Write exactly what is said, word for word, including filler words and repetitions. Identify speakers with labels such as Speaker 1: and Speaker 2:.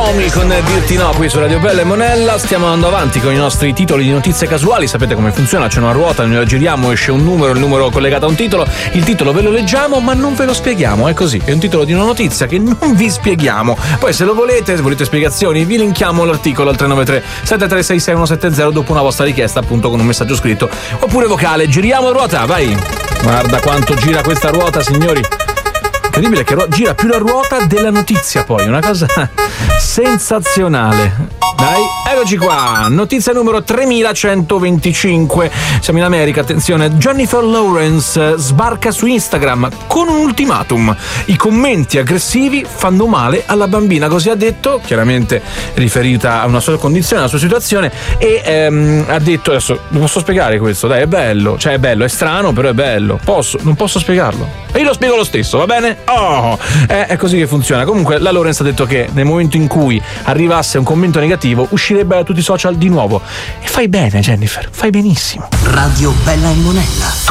Speaker 1: Naomi con Dirti No qui su Radio Bella e Monella. Stiamo andando avanti con i nostri titoli di notizie casuali. Sapete come funziona, c'è una ruota, noi la giriamo, esce un numero, il numero collegato a un titolo, il titolo ve lo leggiamo ma non ve lo spieghiamo, è così, è un titolo di una notizia che non vi spieghiamo. Poi se lo volete, se volete spiegazioni, vi linkiamo l'articolo al tre nove tre sette tre sei sei uno sette zero dopo una vostra richiesta, appunto con un messaggio scritto oppure vocale. Giriamo ruota, vai! Guarda quanto gira questa ruota, signori. Incredibile che ru- gira più la ruota della notizia, poi una cosa sensazionale. Dai, eccoci qua, notizia numero tremilacentoventicinque. Siamo in America, attenzione. Jennifer Lawrence sbarca su Instagram con un ultimatum: i commenti aggressivi fanno male alla bambina, così ha detto, chiaramente riferita a una sua condizione, alla sua situazione, e ehm, ha detto, adesso non posso spiegare questo, dai, è bello, cioè è bello, è strano, però è bello, posso, non posso spiegarlo, e io lo spiego lo stesso, va bene? Oh, è, è così che funziona. Comunque la Lawrence ha detto che nel momento in cui arrivasse un commento negativo uscirebbe da tutti i social di nuovo. E fai bene, Jennifer, fai benissimo.
Speaker 2: Radio Bella e Monella.